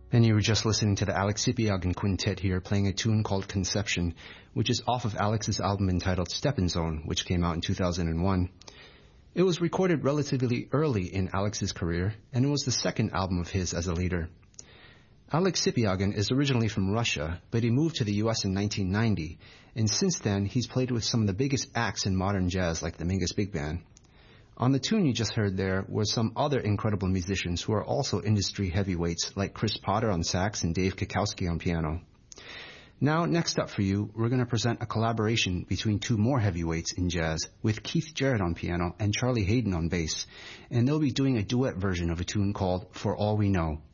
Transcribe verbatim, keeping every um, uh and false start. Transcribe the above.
And you were just listening to the Alex Sipiagin Quintet here playing a tune called Conception, which is off of Alex's album entitled Steppin' Zone, which came out in two thousand one. It was recorded relatively early in Alex's career, and it was the second album of his as a leader. Alex Sipiagin is originally from Russia, but he moved to the U S in nineteen ninety, and since then he's played with some of the biggest acts in modern jazz like the Mingus Big Band. On the tune you just heard there were some other incredible musicians who are also industry heavyweights like Chris Potter on sax and Dave Kikowski on piano. Now, next up for you, we're going to present a collaboration between two more heavyweights in jazz with Keith Jarrett on piano and Charlie Haden on bass, and they'll be doing a duet version of a tune called For All We Know.